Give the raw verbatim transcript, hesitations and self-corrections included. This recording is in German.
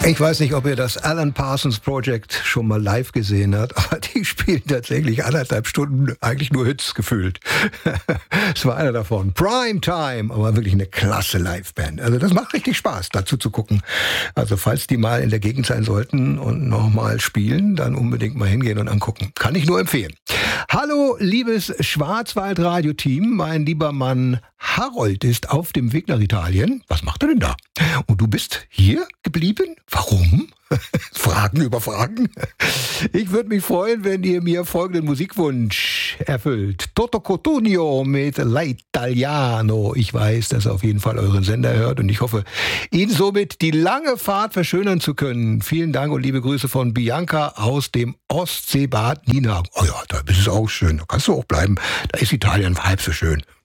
Ich weiß nicht, ob ihr das Alan Parsons Project schon mal live gesehen habt, aber die spielen tatsächlich anderthalb Stunden eigentlich nur Hits gefühlt. Es war einer davon. Prime Time, aber wirklich eine klasse Liveband. Also das macht richtig Spaß, dazu zu gucken. Also falls die mal in der Gegend sein sollten und nochmal spielen, dann unbedingt mal hingehen und angucken. Kann ich nur empfehlen. Hallo, liebes Schwarzwaldradio-Team. Mein lieber Mann Harold ist auf dem Weg nach Italien. Was macht er denn da? Und du bist hier geblieben? Warum? Fragen über Fragen. Ich würde mich freuen, wenn ihr mir folgenden Musikwunsch erfüllt. Toto Cotugno mit L'Italiano. Ich weiß, dass er auf jeden Fall euren Sender hört und ich hoffe, ihn somit die lange Fahrt verschönern zu können. Vielen Dank und liebe Grüße von Bianca aus dem Ostseebad Nienhagen. Oh ja, da ist es auch schön. Da kannst du auch bleiben. Da ist Italien halb so schön.